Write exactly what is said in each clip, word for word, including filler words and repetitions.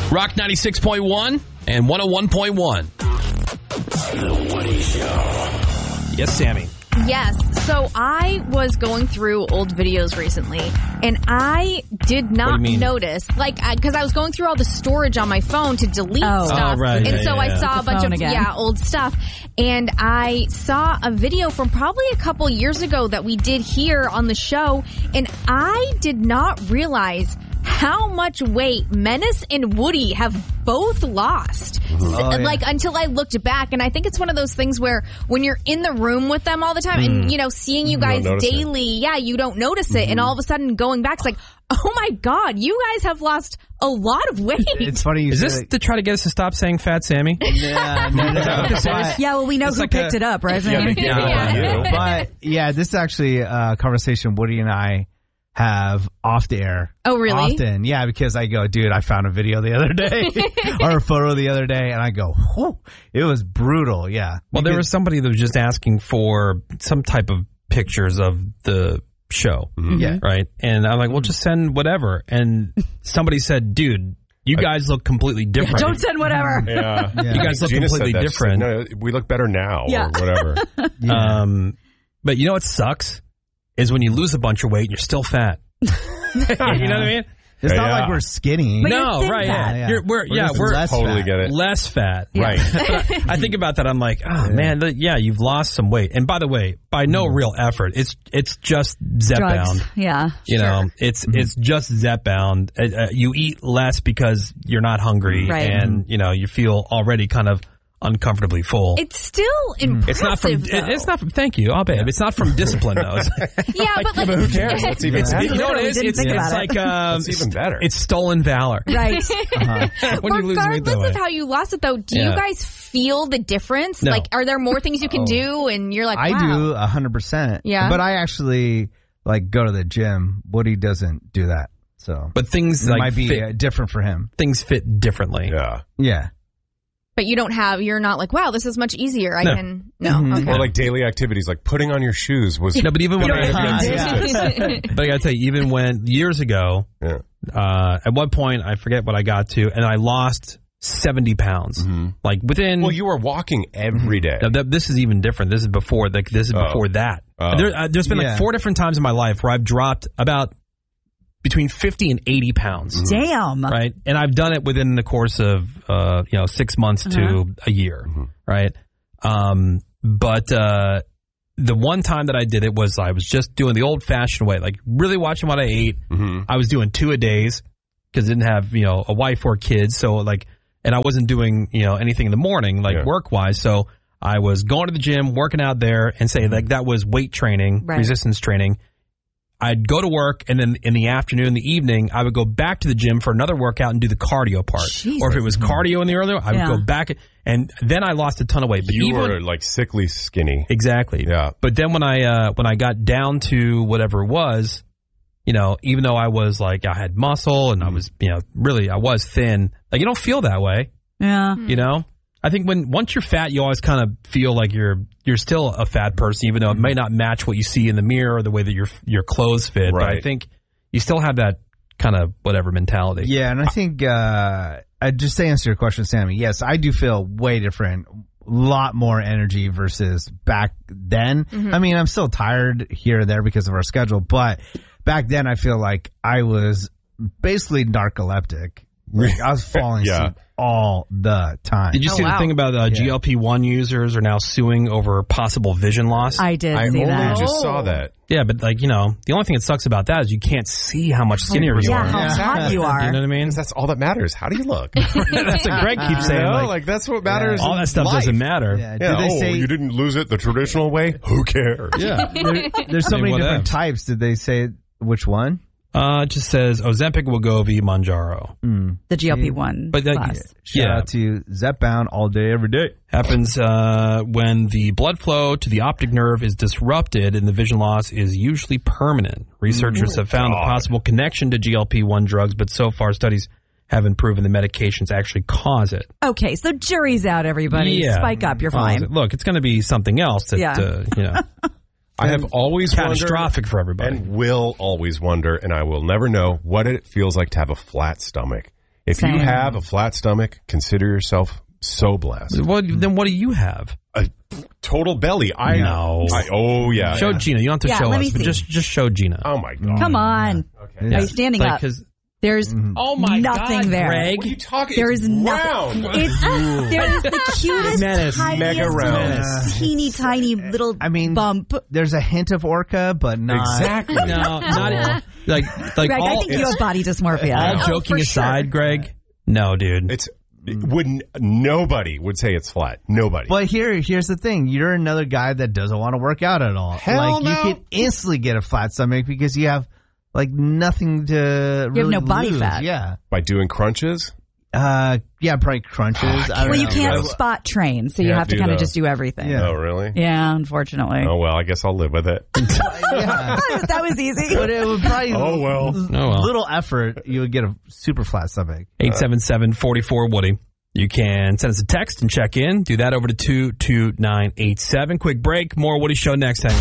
Rock ninety-six point one and one oh one point one. The Woody Show. Yes, Sammy. Yes. So I was going through old videos recently, and I did not notice, like, because I, I was going through all the storage on my phone to delete oh. stuff, oh, right. and yeah, so yeah, I yeah. saw the a bunch of again. yeah old stuff, and I saw a video from probably a couple years ago that we did here on the show, and I did not realize how much weight Menace and Woody have both lost. Oh, yeah. Like, until I looked back, and I think it's one of those things where when you're in the room with them all the time, mm. and, you know, seeing you guys you daily, it. yeah, you don't notice it, mm-hmm. and all of a sudden going back, it's like, oh my God, you guys have lost a lot of weight. It's funny you Is say this that. to try to get us to stop saying Fat Sammy? Yeah, no, no, no. But, yeah, well, we know It's who like picked a- it up, right? Yeah, Sammy? big deal about you. but, yeah, this is actually a conversation Woody and I have off the air. Oh, really? Often, yeah, because I go, dude, I found a video the other day or a photo the other day, and I go, whew, it was brutal, yeah. Well, there Because- was somebody that was just asking for some type of pictures of the show, Mm-hmm. Yeah. right? And I'm like, well, just send whatever. And somebody said, dude, you guys look completely different. Don't send whatever. Yeah. Yeah. You guys look Gina said completely that. She said, different. no, we look better now Yeah. or whatever. Yeah. Um, but you know what sucks? Is when you lose a bunch of weight and you're still fat. You know what I mean? It's Yeah, not yeah. like we're skinny. But No, you're thin right? fat. Yeah, Yeah. You're, we're, We're yeah, just we're less Totally fat. get it. less fat. Right. But I, I think about that. I'm like, oh man, the, yeah, you've lost some weight. And by the way, by no real effort, it's it's just Zepbound. Drugs. Yeah. You know, it's it's just Zepbound. Uh, uh, you eat less because you're not hungry, Right. and you know you feel already kind of uncomfortably full. It's still impressive, It's not from. It, though. it's not from. Thank you, oh babe. It's not from discipline though. It's, Yeah, but like, But who cares? What's even it's, better? you know what it is? Didn't It's, think it's about like um, It's even better. It's stolen valor. Right. Uh-huh. When you lose weight that regardless way. of how you lost it, though, do Yeah. you guys feel the difference? No. Like, are there more things you can do? And you're like, I wow. do a hundred percent. Yeah. But I actually like go to the gym. Woody doesn't do that. So But things it like might be fit, uh, different for him. things fit differently. Yeah. Yeah. But you don't have, you're not like, wow, this is much easier. I No. can, no. Mhm. Okay. Or like daily activities, like putting on your shoes was. No, but even when You I, don't have to. Yeah. but I gotta tell you, even when years ago, Yeah. uh, at one point I forget what I got to, and I lost seventy pounds. Mm-hmm. Like within. Well, you were walking every day. Now, th- this is even different. This is before. Like this is Oh. before that. Oh. There, uh, there's been Yeah. like four different times in my life where I've dropped about between fifty and eighty pounds. Damn. Right, and I've done it within the course of uh, you know six months Uh-huh. to a year, Mm-hmm. right? Um, but uh, the one time that I did it was I was just doing the old fashioned way, like really watching what I ate. Mm-hmm. I was doing two a days because I didn't have you know a wife or kids, so like, and I wasn't doing you know anything in the morning like Yeah. work wise, so I was going to the gym, working out there, and say like that was weight training, Right. resistance training. I'd go to work, and then in the afternoon, the evening, I would go back to the gym for another workout and do the cardio part. Jesus. Or if it was cardio in the earlier, I would Yeah. go back, and then I lost a ton of weight. But You even were like sickly skinny. exactly, Yeah. But then when I uh, when I got down to whatever it was, you know, even though I was like I had muscle and I was you know really I was thin, like you don't feel that way, Yeah. you know. I think when once you're fat, you always kind of feel like you're you're still a fat person, even though it may not match what you see in the mirror or the way that your your clothes fit. But I Right. think you still have that kind of whatever mentality. Yeah, and I think uh, I just to answer your question, Sammy. Yes, I do feel way different. A lot more energy versus back then. Mm-hmm. I mean, I'm still tired here or there because of our schedule, but back then I feel like I was basically narcoleptic. Like, I was falling Yeah. asleep all the time. Did you Oh, see the wow. thing about uh, Yeah. G L P one users are now suing over possible vision loss? I did I see only that. just Oh. saw that. yeah, but like you know, the only thing that sucks about that is you can't see how much skinnier you Yeah, are. how Yeah. hot you are. You know what I mean? 'Cause that's all that matters. How do you look? That's what Greg keeps saying. You know, like, like that's what matters. all in that stuff life. doesn't matter. Yeah, Yeah. did they oh, say you didn't lose it the traditional way? Who cares? Yeah. there- there's so Say many what different ifs. types? Did they say which one? Uh, it just says Ozempic, Wegovy, Mounjaro. Mm. The G L P one But that- class. Shout Yeah. out to Zepbound all day, every day. Happens uh, when the blood flow to the optic nerve is disrupted and the vision loss is usually permanent. Researchers have found a God. possible connection to G L P one drugs, but so far studies haven't proven the medications actually cause it. Okay, so jury's out, everybody. Yeah. Spike up, you're Cause fine. it. Look, it's going to be something else that, Yeah. uh, you know, I have always catastrophic wondered for everybody. and will always wonder, and I will never know what it feels like to have a flat stomach. If Same. you have a flat stomach, consider yourself so blessed. What, then what do you have? A total belly. I No. I, oh, yeah. Show yeah. Gina. You don't have to Yeah, show let us, me but see. just just show Gina. Oh, my God. Come on. Okay. Are you standing Like, up? 'cause- There's oh my nothing God, there. Greg. What are you talking? There It's is nothing. round. It's there's the cutest, Menace. tiniest, Mega round. little teeny tiny little I mean, bump. there's a hint of orca, but not Exactly. No, not at, like like Greg, all, I think you have body dysmorphia. all Oh, joking for aside, sure. Greg. No, dude. It's it wouldn't nobody would say it's flat. Nobody. But here, here's the thing: you're another guy that doesn't want to work out at all. Hell like no. you can instantly get a flat stomach because you have like nothing to. You have really no body lose. fat. Yeah, By doing crunches? uh, yeah, probably crunches. I don't Well, you know. can't Those- spot train, so you Can't have to do kind of those. just do everything. Yeah. Oh, really? Yeah, unfortunately. Oh, well, I guess I'll live with it. Yeah. That was easy. But it would probably Oh, well. Oh, well. little effort, you would get a super flat stomach. eight seven seven, four four, Woody. You can send us a text and check in. Do that over to two two nine eight seven. Quick break. More Woody Show next. Hang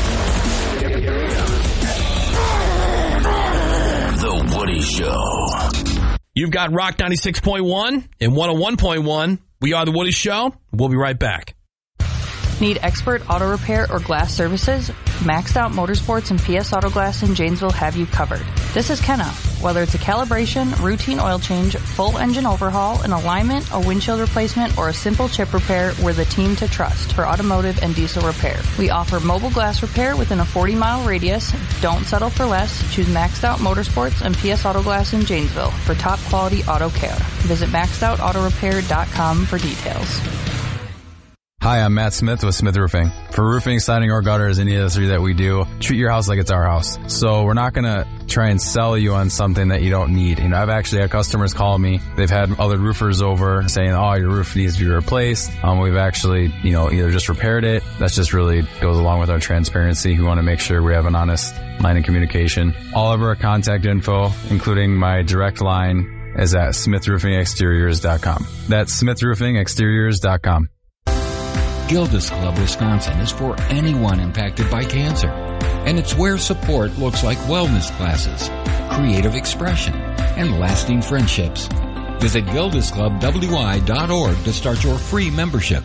on. The Woody Show. You've got Rock ninety-six point one and one oh one point one. We are The Woody Show. We'll be right back. Need expert auto repair or glass services? Maxed Out Motorsports and P S Auto Glass in Janesville have you covered. This is Kenna. Whether it's a calibration, routine oil change, full engine overhaul, an alignment, a windshield replacement, or a simple chip repair, we're the team to trust for automotive and diesel repair. We offer mobile glass repair within a forty mile radius. Don't settle for less. Choose Maxed Out Motorsports and P S Auto Glass in Janesville for top quality auto care. Visit maxed out auto repair dot com for details. Hi, I'm Matt Smith with Smith Roofing. For roofing, siding, or gutters, any of the three that we do, treat your house like it's our house. So we're not going to try and sell you on something that you don't need. You know, I've actually had customers call me. They've had other roofers over saying, oh, your roof needs to be replaced. Um, we've actually, you know, either just repaired it. That's just really goes along with our transparency. We want to make sure we have an honest line of communication. All of our contact info, including my direct line, is at smith roofing exteriors dot com. That's smith roofing exteriors dot com. Gilda's Club Wisconsin is for anyone impacted by cancer. And it's where support looks like wellness classes, creative expression, and lasting friendships. Visit gildas club w i dot org to start your free membership.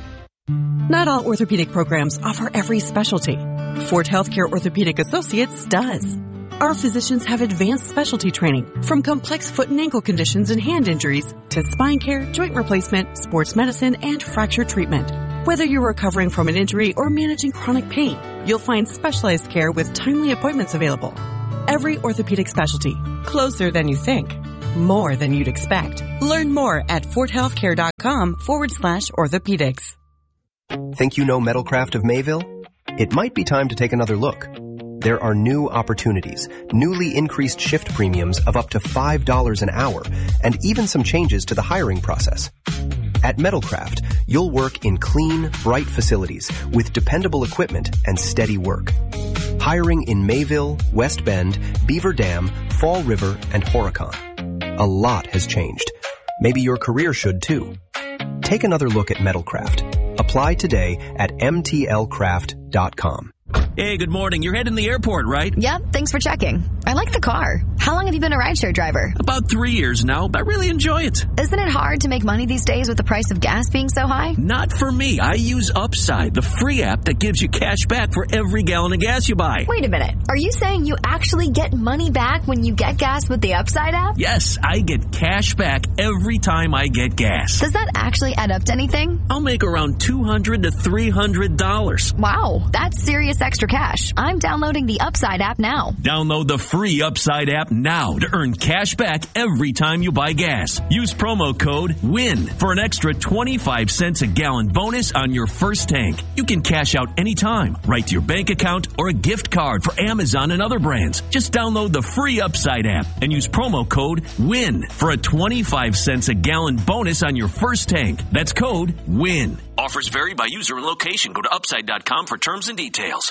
Not all orthopedic programs offer every specialty. Fort Healthcare Orthopedic Associates does. Our physicians have advanced specialty training, from complex foot and ankle conditions and hand injuries to spine care, joint replacement, sports medicine, and fracture treatment. Whether you're recovering from an injury or managing chronic pain, you'll find specialized care with timely appointments available. Every orthopedic specialty, closer than you think, more than you'd expect. Learn more at forthealthcare.com forward slash orthopedics. Think you know Metalcraft of Mayville? It might be time to take another look. There are new opportunities, newly increased shift premiums of up to five dollars an hour, and even some changes to the hiring process. At Metalcraft, you'll work in clean, bright facilities with dependable equipment and steady work. Hiring in Mayville, West Bend, Beaver Dam, Fall River, and Horicon. A lot has changed. Maybe your career should too. Take another look at Metalcraft. Apply today at m t l craft dot com. Hey, good morning. You're heading to the airport, right? Yep, thanks for checking. I like the car. How long have you been a rideshare driver? About three years now. I really enjoy it. Isn't it hard to make money these days with the price of gas being so high? Not for me. I use Upside, the free app that gives you cash back for every gallon of gas you buy. Wait a minute. Are you saying you actually get money back when you get gas with the Upside app? Yes, I get cash back every time I get gas. Does that actually add up to anything? I'll make around two hundred to three hundred dollars. Wow, that's serious extra cash. I'm downloading the Upside app now. Download the free Upside app now to earn cash back every time you buy gas. Use promo code WIN for an extra twenty-five cents a gallon bonus on your first tank. You can cash out anytime, right to your bank account or a gift card for Amazon and other brands. Just download the free Upside app and use promo code WIN for a twenty-five cents a gallon bonus on your first tank. That's code WIN. Offers vary by user and location. Go to upside dot com for terms and details.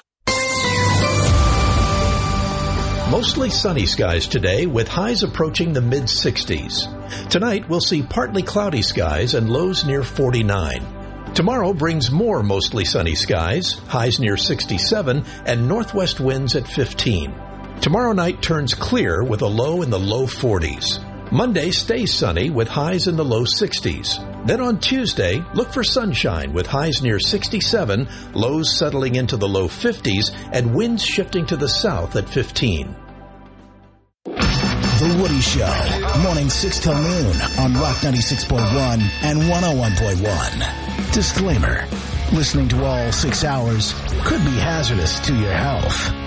Mostly sunny skies today with highs approaching the mid sixties. Tonight we'll see partly cloudy skies and lows near forty-nine. Tomorrow brings more mostly sunny skies, highs near sixty-seven, and northwest winds at fifteen. Tomorrow night turns clear with a low in the low forties. Monday stays sunny with highs in the low sixties. Then on Tuesday, look for sunshine with highs near sixty-seven, lows settling into the low fifties, and winds shifting to the south at fifteen. The Woody Show, morning six till noon on Rock ninety-six point one and one oh one point one. Disclaimer, listening to all six hours could be hazardous to your health.